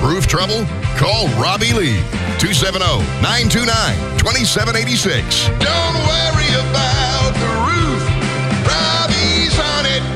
Roof trouble? Call Robbie Lee. 270-929-2786. Don't worry about the roof. Robbie's on it.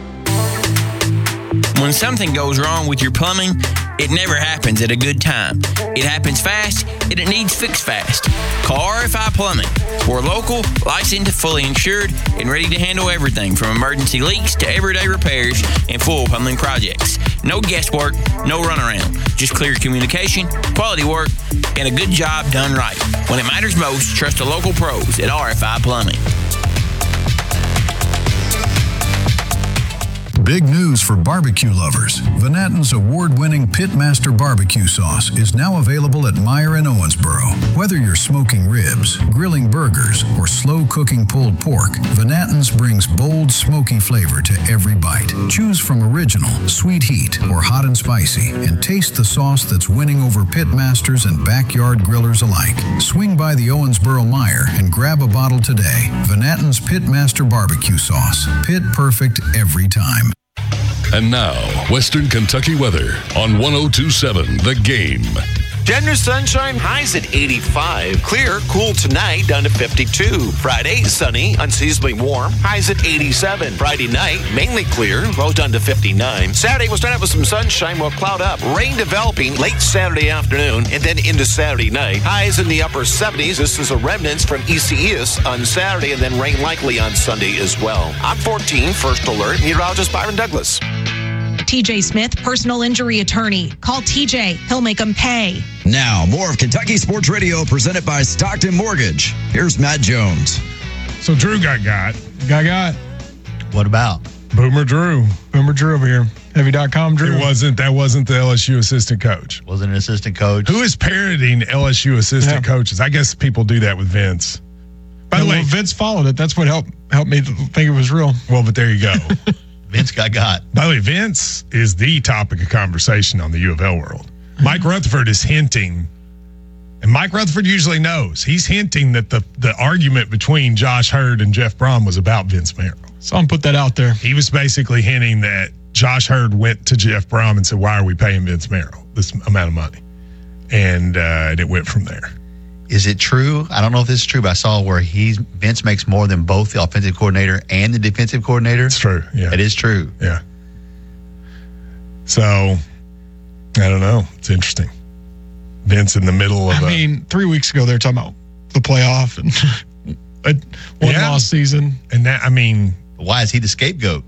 When something goes wrong with your plumbing, it never happens at a good time. It happens fast, and it needs fixed fast. Call RFI Plumbing. We're local, licensed, fully insured, and ready to handle everything from emergency leaks to everyday repairs and full plumbing projects. No guesswork, no runaround. Just clear communication, quality work, and a good job done right. When it matters most, trust the local pros at RFI Plumbing. Big news for barbecue lovers. Venatton's award-winning Pitmaster barbecue sauce is now available at Meijer in Owensboro. Whether you're smoking ribs, grilling burgers, or slow-cooking pulled pork, Venatton's brings bold, smoky flavor to every bite. Choose from original, sweet heat, or hot and spicy, and taste the sauce that's winning over Pitmasters and backyard grillers alike. Swing by the Owensboro Meijer and grab a bottle today. Venatton's Pitmaster barbecue sauce. Pit perfect every time. And now, Western Kentucky weather on 102.7 The Game. Generous sunshine, highs at 85. Clear, cool tonight, down to 52. Friday, sunny, unseasonably warm, highs at 87. Friday night, mainly clear, lows down to 59. Saturday, we'll start out with some sunshine, we'll cloud up. Rain developing late Saturday afternoon and then into Saturday night. Highs in the upper 70s. This is a remnants from East on Saturday and then rain likely on Sunday as well. I'm 14, first alert, meteorologist Byron Douglas. TJ Smith, personal injury attorney. Call TJ. He'll make them pay. Now, more of Kentucky Sports Radio presented by Stockton Mortgage. Here's Matt Jones. So Drew got. What about? Boomer Drew. Boomer Drew over here. Heavy.com Drew. That wasn't the LSU assistant coach. Wasn't an assistant coach. Who is parodying LSU assistant coaches? I guess people do that with Vince. By the way, Vince followed it. That's what helped me think it was real. Well, but there you go. Vince got. By the way, Vince is the topic of conversation on the U of L world. Mike Rutherford is hinting, and Mike Rutherford usually knows. He's hinting that the argument between Josh Hurd and Jeff Brom was about Vince Merrill. Someone put that out there. He was basically hinting that Josh Hurd went to Jeff Brom and said, "Why are we paying Vince Merrill this amount of money?" And it went from there. Is it true? I don't know if this is true, but I saw where Vince makes more than both the offensive coordinator and the defensive coordinator. It's true. Yeah, it is true. Yeah. So I don't know. It's interesting. Vince in the middle of. 3 weeks ago they were talking about the playoff and a one-loss season, and that. Why is he the scapegoat?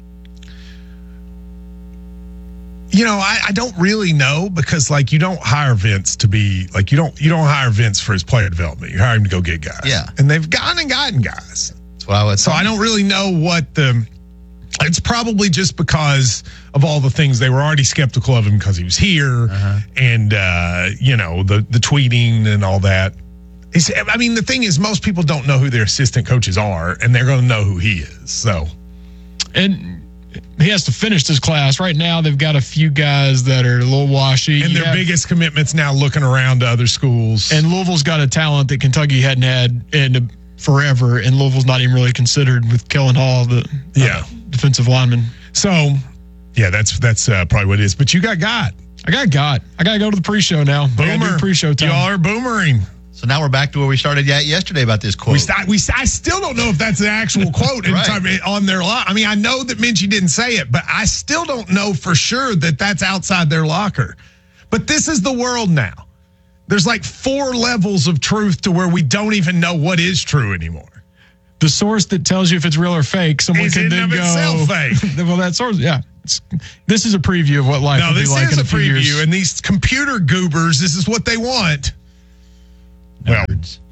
I don't really know because you don't hire Vince to be you don't hire Vince for his player development. You hire him to go get guys. Yeah. And they've gone and gotten guys. That's what I would say. So I don't really know it's probably just because of all the things they were already skeptical of him because he was here and the tweeting and all that. The thing is most people don't know who their assistant coaches are and they're going to know who he is. So and he has to finish this class. Right now, they've got a few guys that are a little washy. And their biggest commitment's now looking around to other schools. And Louisville's got a talent that Kentucky hadn't had in forever, and Louisville's not even really considered with Kellen Hall, the defensive lineman. So, that's probably what it is. But you got. I got to go to the pre-show now. Boomer. Pre-show time. Y'all are boomering. So now we're back to where we started yesterday about this quote. I still don't know if that's the actual quote on their locker. I know that Minchie didn't say it, but I still don't know for sure that that's outside their locker. But this is the world now. There's 4 levels of truth to where we don't even know what is true anymore. The source that tells you if it's real or fake, someone can then go. Itself fake. Well, that source, this is a preview of what life will be like in a few years. This is a preview, and these computer goobers, this is what they want. Nerds.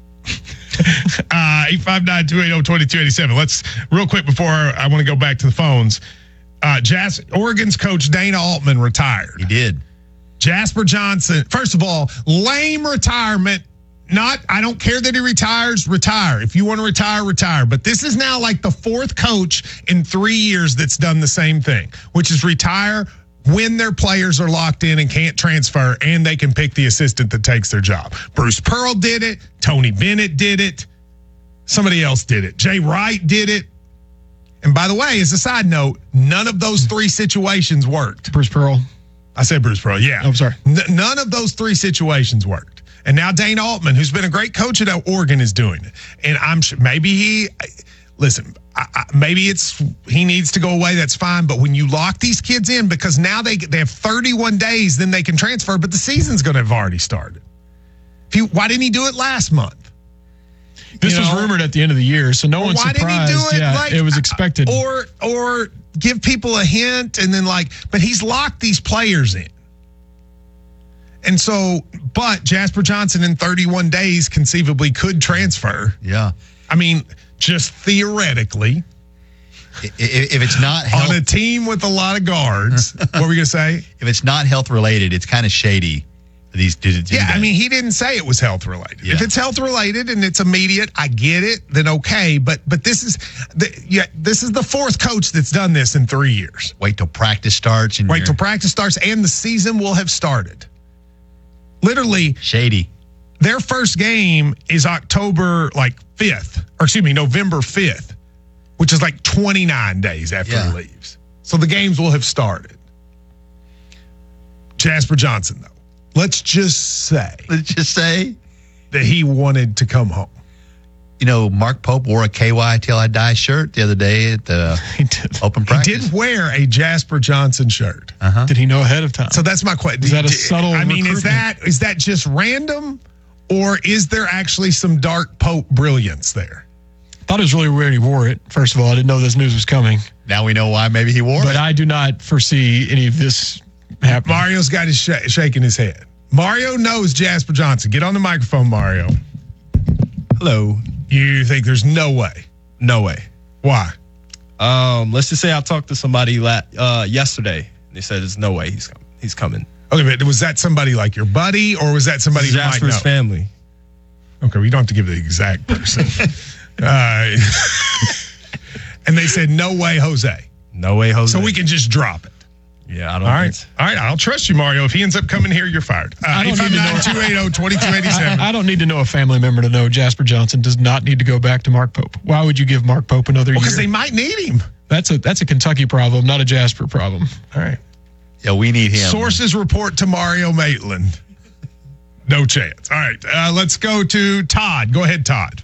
859-280-2287. Let's real quick before I want to go back to the phones. Oregon's coach Dana Altman retired. He did. Jasper Johnson. First of all, lame retirement. I don't care that he retires. Retire. If you want to retire, retire. But this is now the 4th coach in 3 years that's done the same thing, which is retire when their players are locked in and can't transfer and they can pick the assistant that takes their job. Bruce Pearl did it. Tony Bennett did it. Somebody else did it. Jay Wright did it. And by the way, as a side note, none of those 3 situations worked. Bruce Pearl. I said Bruce Pearl, yeah. I'm sorry. None of those three situations worked. And now Dane Altman, who's been a great coach at Oregon, is doing it. And I'm sure maybe maybe he needs to go away. That's fine. But when you lock these kids in, because now they have 31 days, then they can transfer. But the season's going to have already started. Why didn't he do it last month? This was rumored at the end of the year, so no one's surprised. Why didn't he do it? Yeah, it was expected. Or give people a hint, and then but he's locked these players in. And so, but Jasper Johnson in 31 days conceivably could transfer. Yeah. I mean, just theoretically. If it's not on a team with a lot of guards, what were we going to say? If it's not health related, it's kind of shady. I mean, he didn't say it was health related. Yeah. If it's health related and it's immediate, I get it. Then okay, but this is the fourth coach that's done this in 3 years. Wait till practice starts. Till practice starts, and the season will have started. Literally shady. Their first game is November 5th, which is 29 days after he leaves. So the games will have started. Jasper Johnson, though. Let's just say that he wanted to come home. You know, Mark Pope wore a KY Till I Die shirt the other day at the open practice. He did wear a Jasper Johnson shirt. Uh-huh. Did he know ahead of time? So that's my question. Is that a subtle is that just random, or is there actually some dark Pope brilliance there? Thought it was really weird he wore it. First of all, I didn't know this news was coming. Now we know why maybe he wore it. But I do not foresee any of this happening. Mario's got his shaking his head. Mario knows Jasper Johnson. Get on the microphone, Mario. Hello. You think there's no way? No way. Why? Let's just say I talked to somebody yesterday. And they said there's no way he's coming. Okay, but was that somebody like your buddy, or was that somebody Jasper's you might know? Family? Okay, we don't have to give the exact person. And they said, no way, Jose. No way, Jose. So we can just drop it. Yeah, I don't. All right, I'll trust you, Mario. If he ends up coming here, you're fired. 859-280-2287. I don't need to know a family member to know Jasper Johnson does not need to go back to Mark Pope. Why would you give Mark Pope another year? Because they might need him. That's a Kentucky problem, not a Jasper problem. All right. Yeah, we need him. Sources report to Mario Maitland. No chance. All right, let's go to Todd. Go ahead, Todd.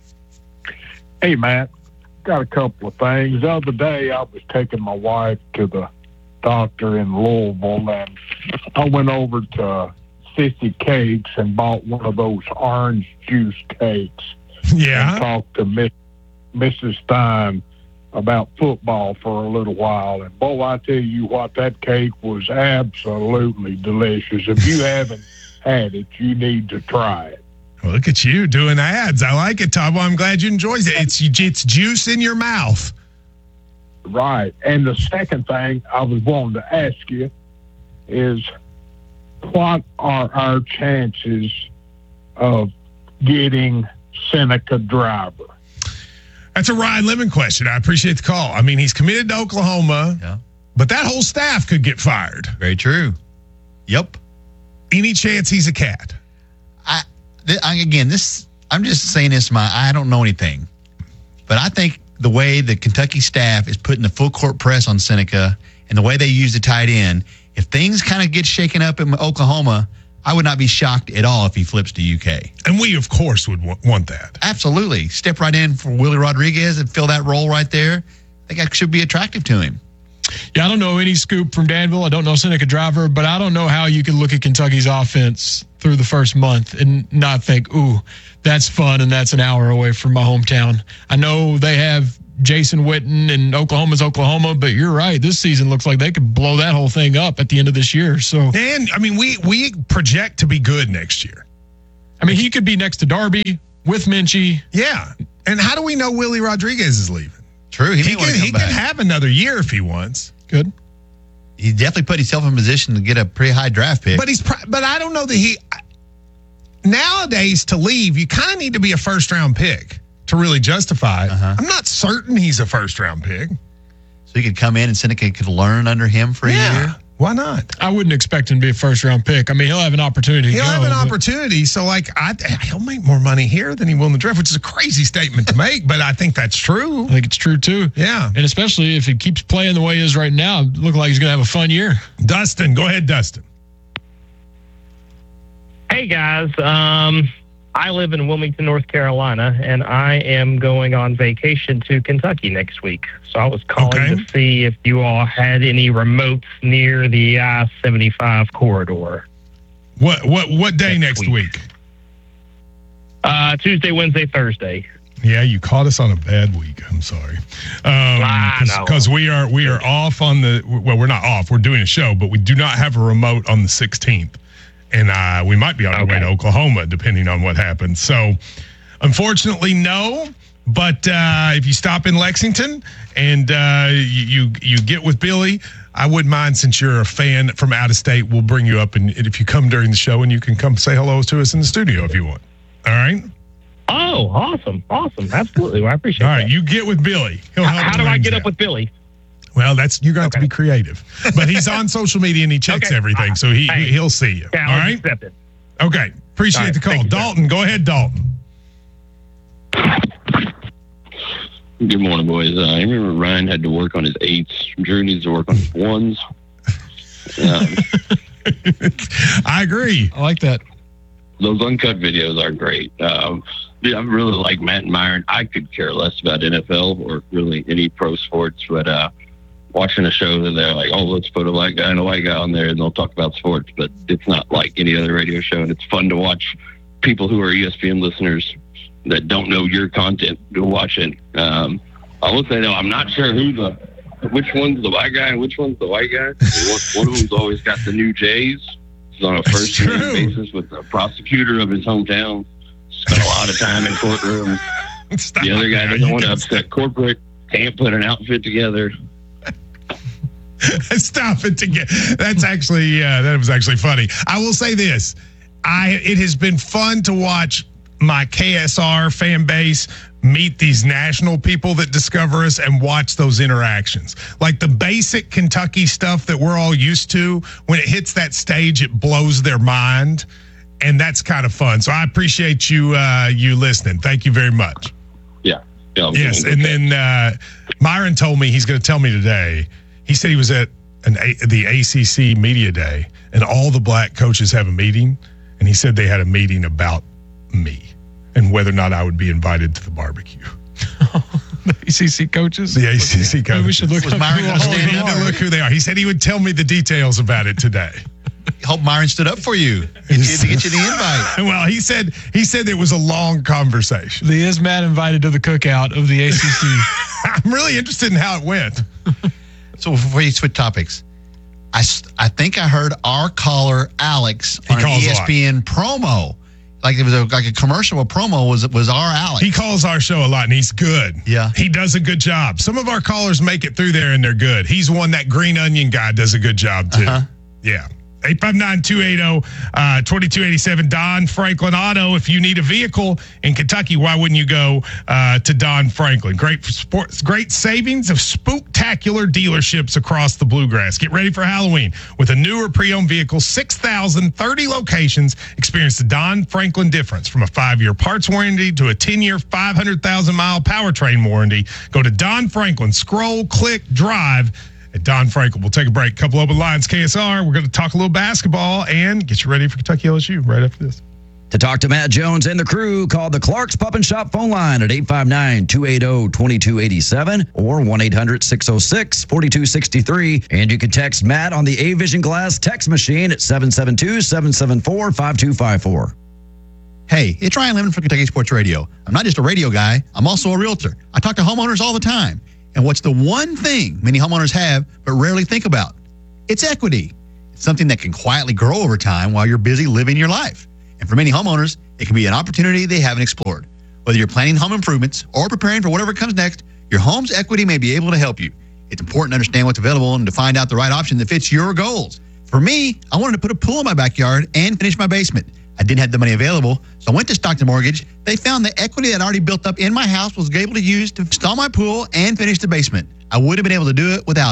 Hey, Matt. Got a couple of things. The other day, I was taking my wife to the doctor in Louisville, and I went over to Sissy Cakes and bought one of those orange juice cakes. Yeah. And talked to Mrs. Stein about football for a little while. And boy, I tell you what, that cake was absolutely delicious. If you haven't had it, you need to try it. Well, look at you doing ads. I like it, Todd. Well, I'm glad you enjoy it. It's juice in your mouth. Right. And the second thing I was wanting to ask you is, what are our chances of getting Seneca Driver? That's a Ryan Lemon question. I appreciate the call. I mean, he's committed to Oklahoma, but that whole staff could get fired. Very true. Yep. Any chance he's a cat? I'm just saying this, I don't know anything, but I think the way the Kentucky staff is putting the full court press on Seneca and the way they use the tight end, if things kind of get shaken up in Oklahoma, I would not be shocked at all if he flips to UK. And we, of course, would want that. Absolutely. Step right in for Willie Rodriguez and fill that role right there. I think that should be attractive to him. Yeah, I don't know any scoop from Danville. I don't know Seneca Driver, but I don't know how you can look at Kentucky's offense through the first month and not think, ooh, that's fun and that's an hour away from my hometown. I know they have Jason Witten and Oklahoma's Oklahoma, but you're right. This season looks like they could blow that whole thing up at the end of this year. So, Dan, I mean, we project to be good next year. I mean, he could be next to Darby with Minchie. Yeah. And how do we know Willie Rodriguez is leaving? True. He can have another year if he wants. Good. He definitely put himself in position to get a pretty high draft pick. But I don't know that nowadays to leave, you kind of need to be a first round pick to really justify it. I'm not certain he's a first round pick. So he could come in and Seneca could learn under him for a year? Why not? I wouldn't expect him to be a first-round pick. I mean, he'll have an opportunity. He'll have an opportunity. So, he'll make more money here than he will in the draft, which is a crazy statement to make, but I think that's true. I think it's true, too. Yeah. And especially if he keeps playing the way he is right now, look like he's going to have a fun year. Dustin, go ahead, Dustin. Hey, guys. I live in Wilmington, North Carolina, and I am going on vacation to Kentucky next week. So I was calling to see if you all had any remotes near the I-75 corridor. What day next week? Tuesday, Wednesday, Thursday. Yeah, you caught us on a bad week. I'm sorry. Because we are off on we're not off. We're doing a show, but we do not have a remote on the 16th. And we might be on our way to Oklahoma, depending on what happens. So, unfortunately, no. But if you stop in Lexington and you get with Billy, I wouldn't mind, since you're a fan from out of state, we'll bring you up. And if you come during the show, and you can come say hello to us in the studio if you want. All right? Oh, awesome. Absolutely. Well, I appreciate it. All right, you get with Billy. He'll help. How do I get up with Billy? Well, you're going to have to be creative. But he's on social media and he checks everything, so he'll see you. Yeah, all right? Accept it. Okay. Appreciate the call. Dalton, go ahead, Dalton. Good morning, boys. I remember Ryan had to work on his 8s. Drew needs to work on his 1s. I agree. I like that. Those uncut videos are great. I really like Matt and Myron. I could care less about NFL or really any pro sports, but watching a show that they're like, oh, let's put a white guy and a white guy on there and they'll talk about sports, but it's not like any other radio show. And it's fun to watch people who are ESPN listeners that don't know your content to watch it. I will say, though, I'm not sure which one's the white guy and which one's the white guy. One of them's always got the new Jays. He's on a first-name basis with the prosecutor of his hometown. Spent a lot of time in courtroom. The other guy doesn't want to upset corporate, can't put an outfit together. Stop it together. That's actually, that was actually funny. I will say this. It has been fun to watch my KSR fan base meet these national people that discover us and watch those interactions. Like the basic Kentucky stuff that we're all used to, when it hits that stage, it blows their mind. And that's kind of fun. So I appreciate you listening. Thank you very much. Yeah. Yes. And then Myron told me he's going to tell me today. He said he was at the ACC Media Day, and all the black coaches have a meeting. And he said they had a meeting about me and whether or not I would be invited to the barbecue. The ACC coaches? The ACC coaches. We should look Was Myron going to stand up? Look who they are. He said he would tell me the details about it today. Hope Myron stood up for you to get you the invite. Well, he said it was a long conversation. Is Matt invited to the cookout of the ACC? I'm really interested in how it went. So before you switch topics, I think I heard our caller Alex on an ESPN promo. Like it was a commercial, a promo was our Alex. He calls our show a lot, and he's good. Yeah. He does a good job. Some of our callers make it through there, and they're good. He's one, that Green Onion guy does a good job, too. Yeah. 859-280-2287. Don Franklin Auto. If you need a vehicle in Kentucky, why wouldn't you go to Don Franklin? Great savings of spooktacular dealerships across the Bluegrass. Get ready for Halloween with a newer pre-owned vehicle. 6,030 locations. Experience the Don Franklin difference, from a 5-year parts warranty to a 10-year, 500,000-mile powertrain warranty. Go to Don Franklin. Scroll, click, drive at Don Franklin. We'll take a break. Couple open lines, KSR. We're going to talk a little basketball and get you ready for Kentucky LSU right after this. To talk to Matt Jones and the crew, call the Clark's Pub and Shop phone line at 859-280-2287 or 1-800-606-4263. And you can text Matt on the A-Vision Glass text machine at 772-774-5254. Hey, it's Ryan Lemon from Kentucky Sports Radio. I'm not just a radio guy. I'm also a realtor. I talk to homeowners all the time. And what's the one thing many homeowners have but rarely think about? It's equity. It's something that can quietly grow over time while you're busy living your life. And for many homeowners, it can be an opportunity they haven't explored. Whether you're planning home improvements or preparing for whatever comes next, your home's equity may be able to help you. It's important to understand what's available and to find out the right option that fits your goals. For me, I wanted to put a pool in my backyard and finish my basement. I didn't have the money available, so I went to Stockton Mortgage. They found the equity that already built up in my house was able to use to install my pool and finish the basement. I would have been able to do it without them.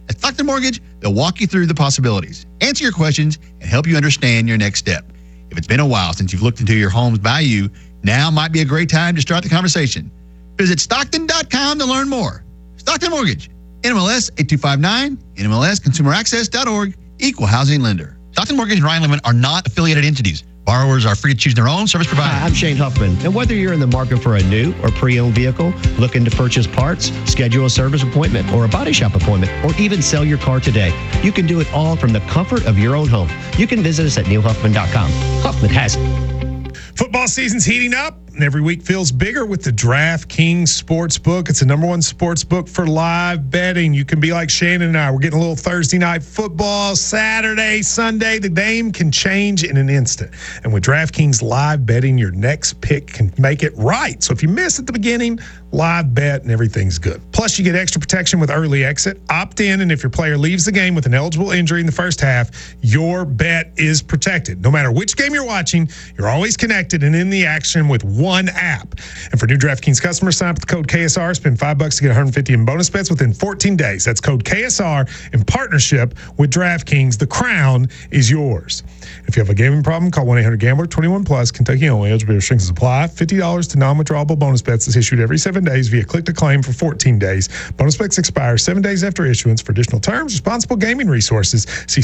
At Stockton Mortgage, they'll walk you through the possibilities, answer your questions, and help you understand your next step. If it's been a while since you've looked into your home's value, now might be a great time to start the conversation. Visit Stockton.com to learn more. Stockton Mortgage, NMLS 8259, NMLSConsumerAccess.org, Equal Housing Lender. Stockton Mortgage and Ryan Lemon are not affiliated entities. Borrowers are free to choose their own service provider. Hi, I'm Shane Huffman. And whether you're in the market for a new or pre-owned vehicle, looking to purchase parts, schedule a service appointment or a body shop appointment, or even sell your car today, you can do it all from the comfort of your own home. You can visit us at neilhuffman.com. Huffman has it. Football season's heating up, and every week feels bigger with the DraftKings Sportsbook. It's the number one sportsbook for live betting. You can be like Shannon and I. We're getting a little Thursday night football, Saturday, Sunday. The game can change in an instant. And with DraftKings live betting, your next pick can make it right. So if you miss at the beginning, live bet and everything's good. Plus, you get extra protection with early exit. Opt in, and if your player leaves the game with an eligible injury in the first half, your bet is protected. No matter which game you're watching, you're always connected and in the action with one app. And for new DraftKings customers, sign up with the code KSR. Spend $5 to get $150 in bonus bets within 14 days. That's code KSR in partnership with DraftKings. The crown is yours. If you have a gaming problem, call 1-800-GAMBLER. 21 plus. Kentucky only. Eligibility restrictions apply. $50 to non-withdrawable bonus bets is issued every 7 days via click to claim for 14 days. Bonus bets expire 7 days after issuance. For additional terms, responsible gaming resources, see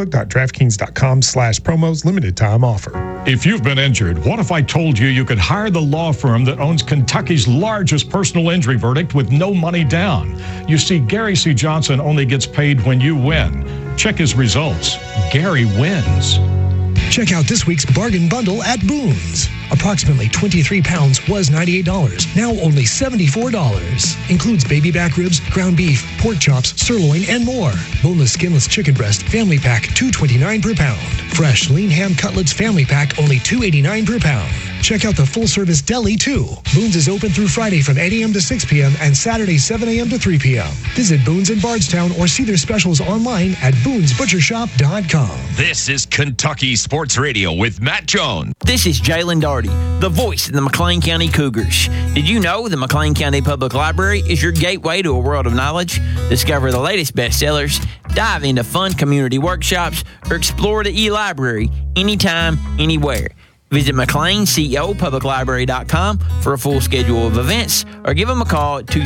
sportsbook.draftkings.com/promos. Limited time offer. If you've been injured, what if I told you you could hire the law firm that owns Kentucky's largest personal injury verdict with no money down? You see, Gary C. Johnson only gets paid when you win. Check his results. Gary wins. Check out this week's bargain bundle at Boone's. Approximately 23 pounds was $98, now only $74. Includes baby back ribs, ground beef, pork chops, sirloin, and more. Boneless skinless chicken breast, family pack, $2.29 per pound. Fresh lean ham cutlets family pack, only $2.89 per pound. Check out the full-service deli, too. Boone's is open through Friday from 8 a.m. to 6 p.m. and Saturday 7 a.m. to 3 p.m. Visit Boone's in Bardstown or see their specials online at boonesbutchershop.com. This is Kentucky Sports Radio with Matt Jones. This is Jalen Darty, the voice of the McLean County Cougars. Did you know the McLean County Public Library is your gateway to a world of knowledge? Discover the latest bestsellers, dive into fun community workshops, or explore the e-library anytime, anywhere. Visit McLeanCOPublicLibrary.com for a full schedule of events or give them a call at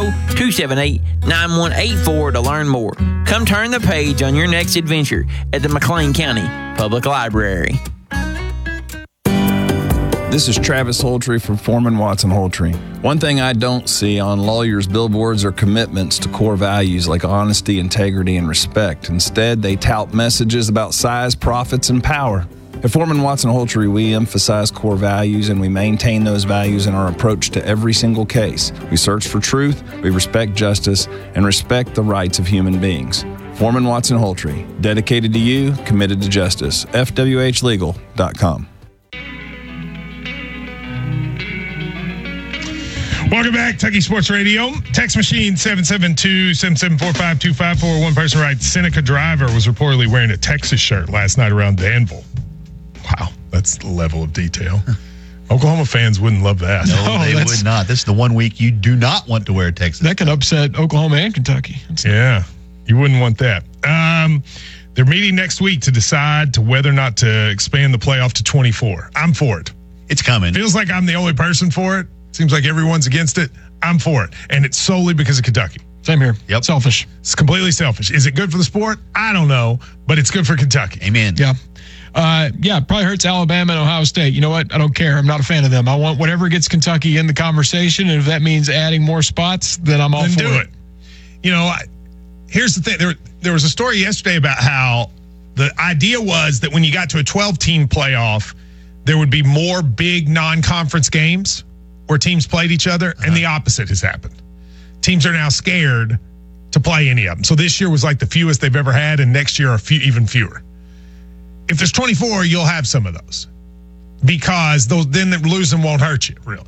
270-278-9184 to learn more. Come turn the page on your next adventure at the McLean County Public Library. This is Travis Holtree from Foreman Watson Holtree. One thing I don't see on lawyers' billboards are commitments to core values like honesty, integrity, and respect. Instead, they tout messages about size, profits, and power. At Foreman Watson Holtree, we emphasize core values and we maintain those values in our approach to every single case. We search for truth, we respect justice, and respect the rights of human beings. Foreman Watson Holtree, dedicated to you, committed to justice. FWHlegal.com. Welcome back, Kentucky Sports Radio. Text machine 772-774-5254. One person writes, Seneca driver was reportedly wearing a Texas shirt last night around Danville. Wow, that's the level of detail. Oklahoma fans wouldn't love that. No, they would not. This is the 1 week you do not want to wear Texas. That could upset Oklahoma and Kentucky. Yeah, you wouldn't want that. They're meeting next week to decide to whether or not to expand the playoff to 24. I'm for it. It's coming. Feels like I'm the only person for it. Seems like everyone's against it. I'm for it. And it's solely because of Kentucky. Same here. Yep. Selfish. It's completely selfish. Is it good for the sport? I don't know, but it's good for Kentucky. Amen. Yeah. It probably hurts Alabama and Ohio State. You know what? I don't care. I'm not a fan of them. I want whatever gets Kentucky in the conversation, and if that means adding more spots, then I'm all for it. You know, here's the thing. There was a story yesterday about how the idea was that when you got to a 12-team playoff, there would be more big non-conference games where teams played each other, and the opposite has happened. Teams are now scared to play any of them. So this year was like the fewest they've ever had, and next year are even fewer. If there's 24, you'll have some of those because then losing won't hurt you, really.